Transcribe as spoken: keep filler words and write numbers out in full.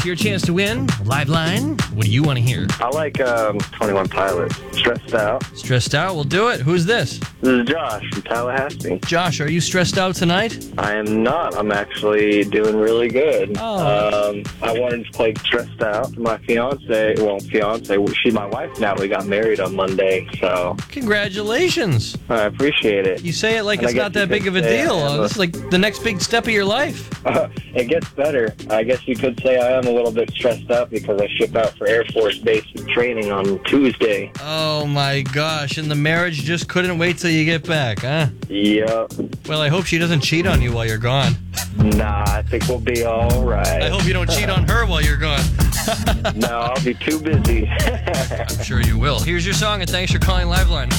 Your chance to win. Live line. What do you want to hear? I like um, twenty-one Pilots. Stressed out. Stressed out? We'll do it. Who's this? This is Josh from Tallahassee. Josh, are you stressed out tonight? I am not. I'm actually doing really good. Oh. Um, I wanted to play Stressed Out. My fiance, well, fiance, she's my wife now. We got married on Monday, so Congratulations. I appreciate it. You say it like And it's I not guess that you big of could a say deal. I am Uh, a- This is like the next big step of your life. Uh, it gets better. I guess you could say I am a little bit stressed out because I ship out for Air Force Basic training on Tuesday. Oh my gosh, and the marriage just couldn't wait till you get back, huh? Yep. Well, I hope she doesn't cheat on you while you're gone. Nah, I think we'll be all right. I hope you don't cheat on her while you're gone. No, I'll be too busy. I'm sure you will. Here's your song, and thanks for calling Liveline.